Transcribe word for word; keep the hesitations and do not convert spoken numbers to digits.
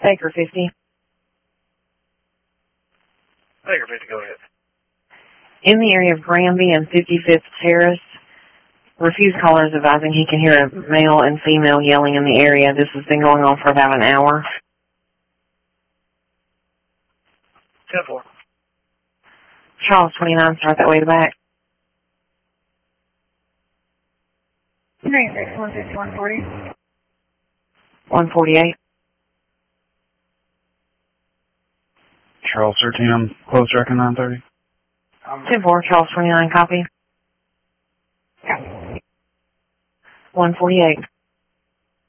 Baker fifty. Baker fifty, go ahead. In the area of Granby and fifty-fifth Terrace, refused callers advising he can hear a male and female yelling in the area. This has been going on for about an hour. ten four. Charles twenty-nine, start that way to back. one fifty, one forty. one forty-eight. Charles thirteen, I'm close reckon nine thirty. ten four, Charles twenty-nine, copy. one forty-eight.